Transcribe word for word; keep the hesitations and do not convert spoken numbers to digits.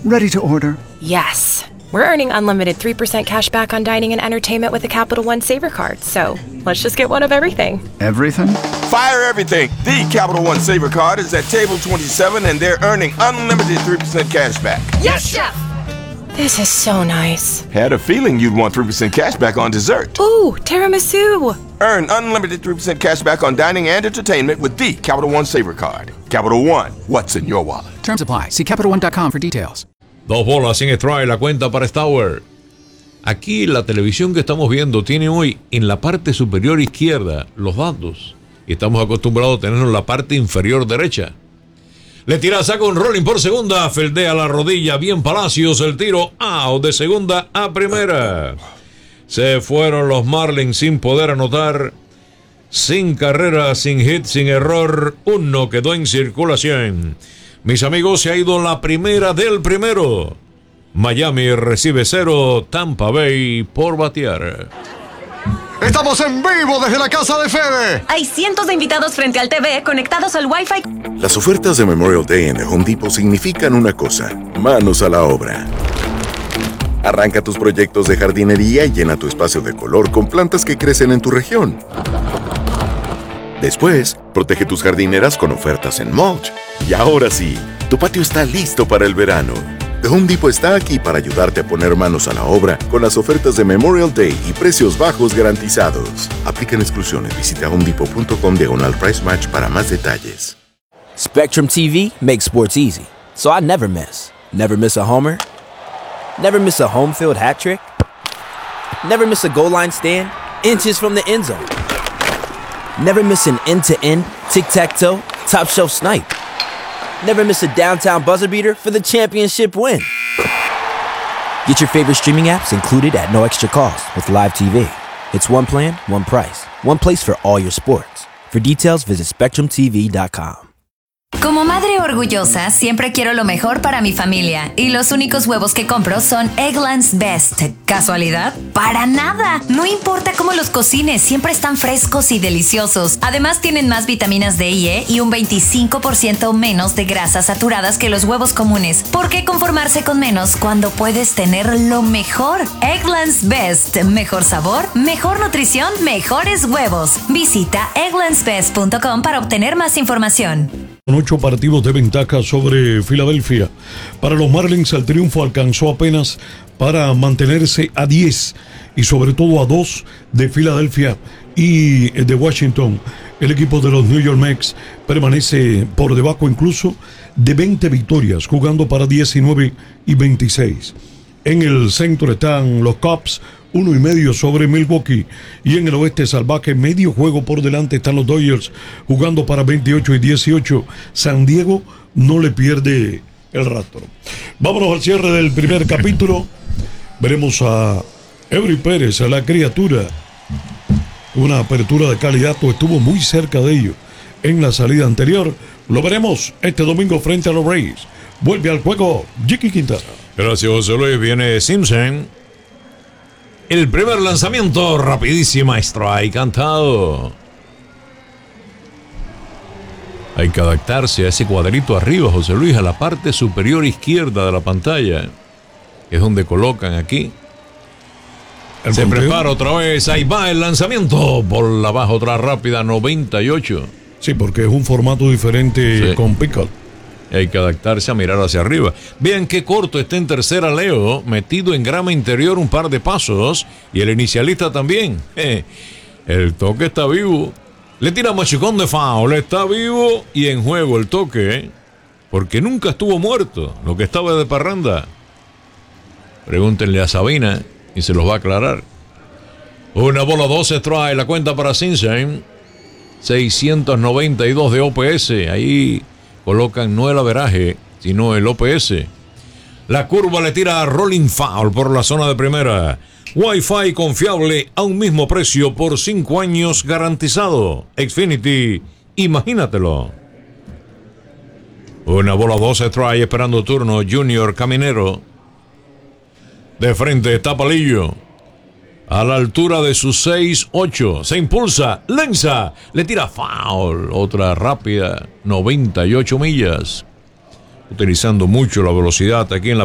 Ready to order. Yes. We're earning unlimited three percent cash back on dining and entertainment with a Capital One Saver card. So let's just get one of everything. Everything? Fire everything. The Capital One Saver card is at table twenty-seven and they're earning unlimited three percent cash back. Yes, Chef! This is so nice. Had a feeling you'd want three percent cash back on dessert. Ooh, tiramisu. Earn unlimited three percent cash back on dining and entertainment with the Capital One Saver card. Capital One, what's in your wallet? Terms apply. See Capital One dot com for details. Dos bolas sin strike, la cuenta para Stauer. Aquí la televisión que estamos viendo tiene hoy en la parte superior izquierda los datos. Y estamos acostumbrados a tenerlo en la parte inferior derecha. Le tira, saca un rolling por segunda, feldea la rodilla, bien Palacios, el tiro out de segunda a primera. Se fueron los Marlins sin poder anotar, sin carrera, sin hit, sin error, uno quedó en circulación. Mis amigos, se ha ido la primera del primero. Miami recibe cero, Tampa Bay por batear. Estamos en vivo desde la casa de Fede. Hay cientos de invitados frente al T V conectados al Wi-Fi. Las ofertas de Memorial Day en The Home Depot significan una cosa: manos a la obra. Arranca tus proyectos de jardinería y llena tu espacio de color con plantas que crecen en tu región. Después, protege tus jardineras con ofertas en mulch. Y ahora sí, tu patio está listo para el verano. The Home Depot está aquí para ayudarte a poner manos a la obra con las ofertas de Memorial Day y precios bajos garantizados. Aplican exclusiones. Visita homedepot.com diagonal price match para más detalles. Spectrum T V makes sports easy, so I never miss. Never miss a homer. Never miss a home field hat trick. Never miss a goal line stand inches from the end zone. Never miss an end-to-end, tic-tac-toe, top-shelf snipe. Never miss a downtown buzzer beater for the championship win. Get your favorite streaming apps included at no extra cost with Live T V. It's one plan, one price, one place for all your sports. For details, visit spectrum t v dot com. Como madre orgullosa, siempre quiero lo mejor para mi familia. Y los únicos huevos que compro son Eggland's Best. ¿Casualidad? ¡Para nada! No importa cómo los cocines, siempre están frescos y deliciosos. Además, tienen más vitaminas D y E y un veinticinco por ciento menos de grasas saturadas que los huevos comunes. ¿Por qué conformarse con menos cuando puedes tener lo mejor? Eggland's Best. Mejor sabor, mejor nutrición, mejores huevos. Visita egglands best punto com para obtener más información. Con ocho partidos de ventaja sobre Filadelfia. Para los Marlins el triunfo alcanzó apenas para mantenerse a diez y sobre todo a dos de Filadelfia y de Washington. El equipo de los New York Mets permanece por debajo incluso de veinte victorias, jugando para diecinueve y veintiséis. En el centro están los Cubs, uno y medio sobre Milwaukee, y en el oeste salvaje, medio juego por delante, están los Dodgers jugando para veintiocho y dieciocho. San Diego no le pierde el rastro. Vámonos al cierre del primer capítulo. Veremos a Eury Pérez, a la criatura. Una apertura de calidad, o estuvo muy cerca de ello en la salida anterior. Lo veremos este domingo frente a los Rays. Vuelve al juego Jiki Quintana. Gracias, José Luis. Viene Simpson. El primer lanzamiento, rapidísima, strike cantado. Hay que adaptarse a ese cuadrito arriba, José Luis, a la parte superior izquierda de la pantalla. Es donde colocan aquí. El Se punteo. Prepara otra vez, ahí va el lanzamiento. Por abajo, otra rápida, noventa y ocho. Sí, porque es un formato diferente sí. con pick-up. Hay que adaptarse a mirar hacia arriba. Vean qué corto está en tercera Leo, metido en grama interior un par de pasos. Y el inicialista también. Eh, el toque está vivo. Le tira machicón de foul, está vivo y en juego el toque. Porque nunca estuvo muerto, lo que estaba de parranda. Pregúntenle a Sabina y se los va a aclarar. Una bola, dos strike, la cuenta para Simpson. seiscientos noventa y dos de O P S, ahí colocan no el averaje, sino el O P S. La curva le tira a rolling foul por la zona de primera. Wi-Fi confiable a un mismo precio por cinco años garantizado. Xfinity, imagínatelo. Una bola, dos strike, esperando turno Junior Caminero. De frente está Palillo. A la altura de sus seis ocho. Se impulsa, lanza, le tira foul. Otra rápida, noventa y ocho millas. Utilizando mucho la velocidad aquí en la